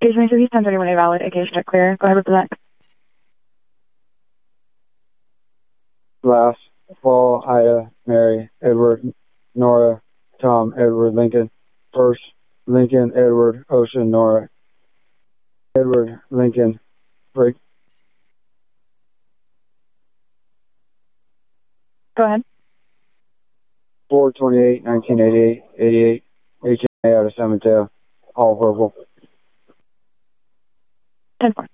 Page 23, 1031A valid, AK check clear. Go ahead with the next. Last fall, Ida, Mary, Edward, Nora, Tom, Edward, Lincoln. First, Lincoln, Edward, Ocean, Nora, Edward, Lincoln, break. Go ahead. 4/28, 1988, 88, HMA out of San Mateo, all verbal. 10-4.